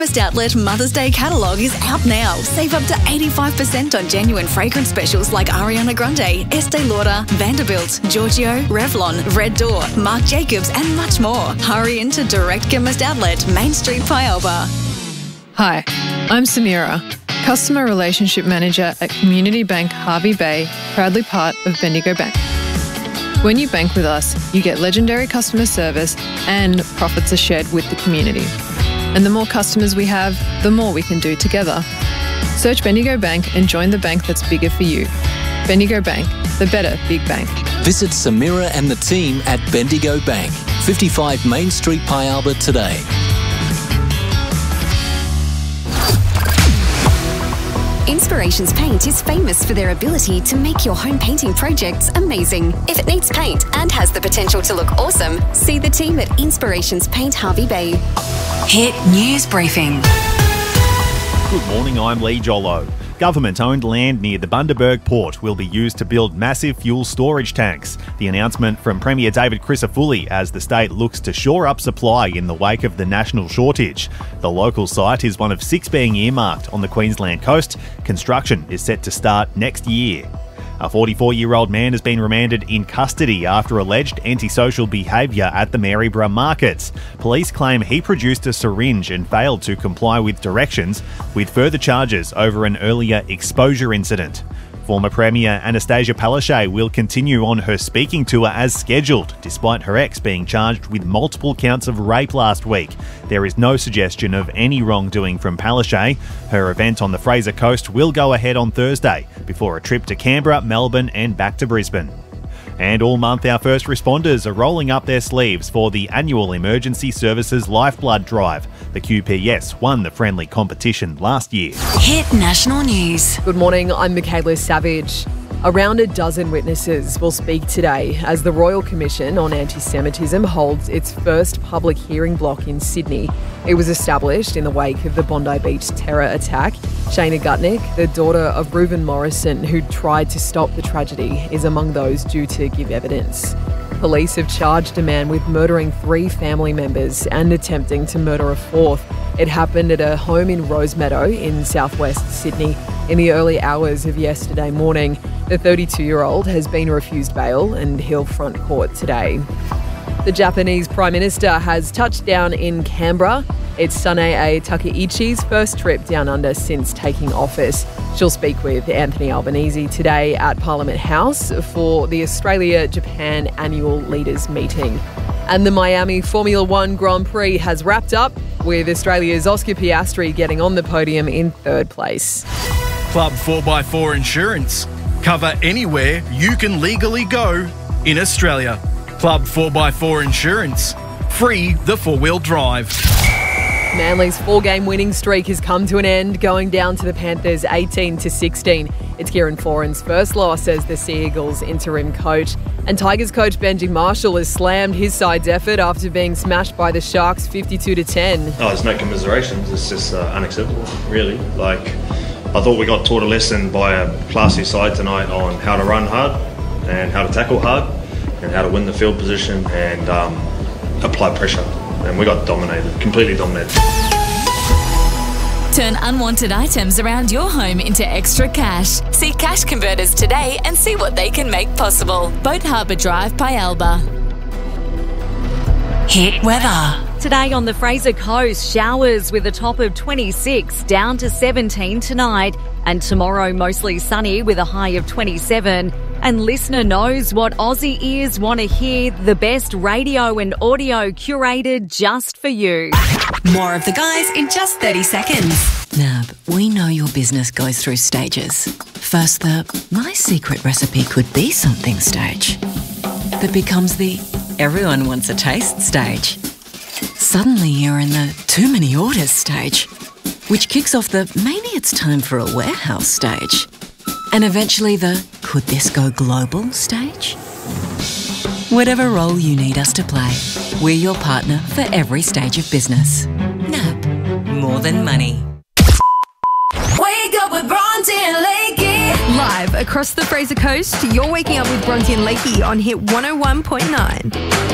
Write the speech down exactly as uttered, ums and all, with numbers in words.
First Outlet Mother's Day catalogue is out now. Save up to eighty-five percent on genuine fragrance specials like Ariana Grande, Estee Lauder, Vanderbilt, Giorgio, Revlon, Red Door, Marc Jacobs and much more. Hurry into Direct Chemist Outlet, Main Street, Pyalba. Hi, I'm Samira, Customer Relationship Manager at Community Bank Hervey Bay, proudly part of Bendigo Bank. When you bank with us, you get legendary customer service and profits are shared with the community. And the more customers we have, the more we can do together. Search Bendigo Bank and join the bank that's bigger for you. Bendigo Bank, the better big bank. Visit Samira and the team at Bendigo Bank, fifty-five Main Street, Pyalba today. Inspirations Paint is famous for their ability to make your home painting projects amazing. If it needs paint and has the potential to look awesome, see the team at Inspirations Paint Hervey Bay. Hit News Briefing. Good morning, I'm Lee Jollo. Government-owned land near the Bundaberg port will be used to build massive fuel storage tanks. The announcement from Premier David Crisafulli as the state looks to shore up supply in the wake of the national shortage. The local site is one of six being earmarked on the Queensland coast. Construction is set to start next year. A forty-four-year-old man has been remanded in custody after alleged antisocial behaviour at the Maryborough markets. Police claim he produced a syringe and failed to comply with directions, with further charges over an earlier exposure incident. Former Premier Anastasia Palaszczuk will continue on her speaking tour as scheduled, despite her ex being charged with multiple counts of rape last week. There is no suggestion of any wrongdoing from Palaszczuk. Her event on the Fraser Coast will go ahead on Thursday, before a trip to Canberra, Melbourne and back to Brisbane. And all month our first responders are rolling up their sleeves for the annual Emergency Services Lifeblood Drive. The Q P S won the friendly competition last year. Hit National News. Good morning, I'm Michaela Savage. Around a dozen witnesses will speak today as the Royal Commission on Anti-Semitism holds its first public hearing block in Sydney. It was established in the wake of the Bondi Beach terror attack. Shana Gutnick, the daughter of Reuben Morrison, who tried to stop the tragedy, is among those due to give evidence. Police have charged a man with murdering three family members and attempting to murder a fourth. It happened at a home in Rosemeadow in southwest Sydney in the early hours of yesterday morning. The thirty-two-year-old has been refused bail and he'll front court today. The Japanese Prime Minister has touched down in Canberra. It's Sanae Takaichi's first trip down under since taking office. She'll speak with Anthony Albanese today at Parliament House for the Australia-Japan annual leaders meeting. And the Miami Formula One Grand Prix has wrapped up with Australia's Oscar Piastri getting on the podium in third place. Club four by four Insurance. Cover anywhere you can legally go in Australia. Club four by four Insurance. Free the four-wheel drive. Manly's four-game winning streak has come to an end, going down to the Panthers eighteen to sixteen. It's Kieran Foran's first loss as the Sea Eagles interim coach. And Tigers coach Benji Marshall has slammed his side's effort after being smashed by the Sharks fifty-two to ten. Oh, there's no commiserations. It's just uh, unacceptable, really. Like, I thought we got taught a lesson by a classy side tonight on how to run hard and how to tackle hard and how to win the field position and um, apply pressure. And we got dominated, completely dominated. Turn unwanted items around your home into extra cash. See Cash Converters today and see what they can make possible. Boat Harbour Drive, Pyalba. Hit weather. Today on the Fraser Coast, showers with a top of twenty-six, down to seventeen tonight. And tomorrow, mostly sunny with a high of twenty-seven. And listener knows what Aussie ears want to hear, the best radio and audio curated just for you. More of the guys in just thirty seconds. Nab, we know your business goes through stages. First, the my secret recipe could be something stage. That becomes the everyone wants a taste stage. Suddenly you're in the too many orders stage, which kicks off the maybe it's time for a warehouse stage. And eventually the could this go global stage? Whatever role you need us to play, we're your partner for every stage of business. Nab, more than money. Wake up with Bronte and Lakey. Live across the Fraser Coast, you're waking up with Bronte and Lakey on Hit one oh one point nine.